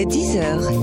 10h.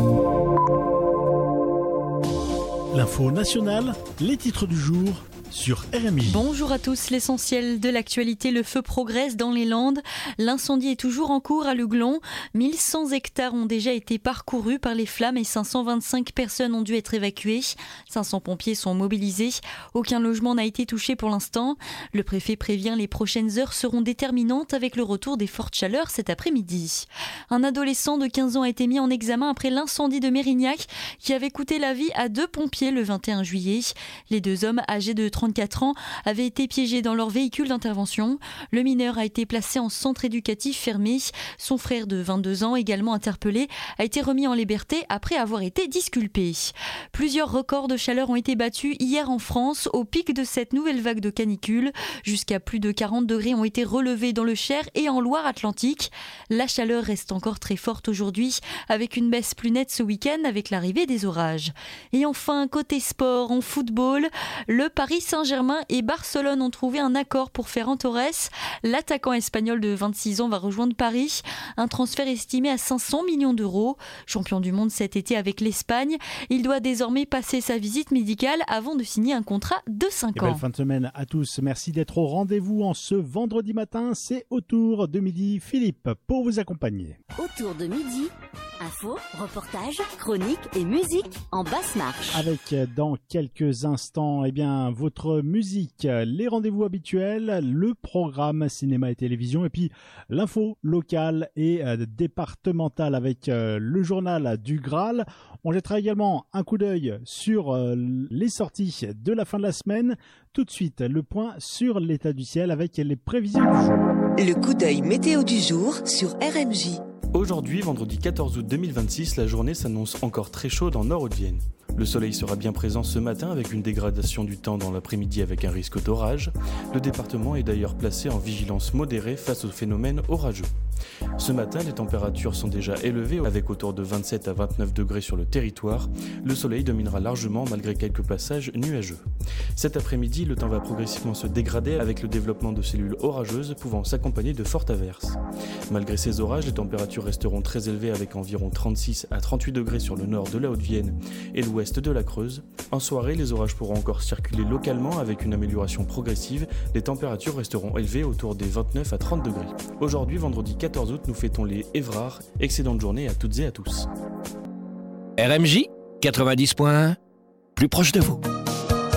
L'info nationale, les titres du jour sur RMI. Bonjour à tous, l'essentiel de l'actualité, le feu progresse dans les Landes. L'incendie est toujours en cours à Luglon. 1100 hectares ont déjà été parcourus par les flammes et 525 personnes ont dû être évacuées. 500 pompiers sont mobilisés. Aucun logement n'a été touché pour l'instant. Le préfet prévient les prochaines heures seront déterminantes avec le retour des fortes chaleurs cet après-midi. Un adolescent de 15 ans a été mis en examen après l'incendie de Mérignac qui avait coûté la vie à 2 pompiers le 21 juillet. Les deux hommes âgés de 34 ans avaient été piégés dans leur véhicule d'intervention. Le mineur a été placé en centre éducatif fermé. Son frère de 22 ans, également interpellé, a été remis en liberté après avoir été disculpé. Plusieurs records de chaleur ont été battus hier en France au pic de cette nouvelle vague de canicule. Jusqu'à plus de 40 degrés ont été relevés dans le Cher et en Loire-Atlantique. La chaleur reste encore très forte aujourd'hui avec une baisse plus nette ce week-end avec l'arrivée des orages. Et enfin, côté sport, en football, le Paris Saint-Germain et Barcelone ont trouvé un accord pour Ferran Torres. L'attaquant espagnol de 26 ans va rejoindre Paris. Un transfert estimé à 500 millions d'euros. Champion du monde cet été avec l'Espagne, il doit désormais passer sa visite médicale avant de signer un contrat de 5 ans. Belle fin de semaine à tous. Merci d'être au rendez-vous en ce vendredi matin. C'est autour de midi. Philippe pour vous accompagner. Autour de midi, infos, reportages, chroniques et musique en basse marche. Avec dans quelques instants, votre musique, les rendez-vous habituels, le programme cinéma et télévision et puis l'info locale et départementale avec le journal du Graal. On jettera également un coup d'œil sur les sorties de la fin de la semaine. Tout de suite, le point sur l'état du ciel avec les prévisions du jour. Le coup d'œil météo du jour sur RMJ. Aujourd'hui, vendredi 14 août 2026, la journée s'annonce encore très chaude en Nord-Haute-Vienne. Le soleil sera bien présent ce matin avec une dégradation du temps dans l'après-midi avec un risque d'orage. Le département est d'ailleurs placé en vigilance modérée face au phénomène orageux. Ce matin, les températures sont déjà élevées avec autour de 27 à 29 degrés sur le territoire. Le soleil dominera largement malgré quelques passages nuageux. Cet après-midi, le temps va progressivement se dégrader avec le développement de cellules orageuses pouvant s'accompagner de fortes averses. Malgré ces orages, les températures resteront très élevées avec environ 36 à 38 degrés sur le nord de la Haute-Vienne et l'ouest de la Creuse. En soirée, les orages pourront encore circuler localement avec une amélioration progressive. Les températures resteront élevées autour des 29 à 30 degrés. Aujourd'hui, vendredi 14 août, nous fêtons les Évrards. Excellente journée à toutes et à tous. RMJ 90.1, plus proche de vous.